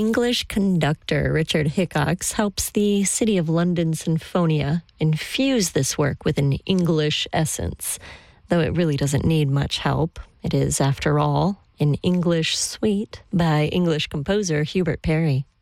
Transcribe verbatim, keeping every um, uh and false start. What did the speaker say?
English conductor Richard Hickox helps the City of London Sinfonia infuse this work with an English essence, though it really doesn't need much help. It is, after all, an English suite by English composer Hubert Parry.